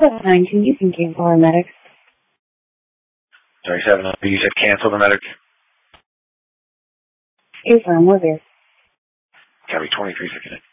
+9, you can cancel our medic. Sorry, 7, you said cancel the medic? Affirm, we're there. Copy 23 for connect.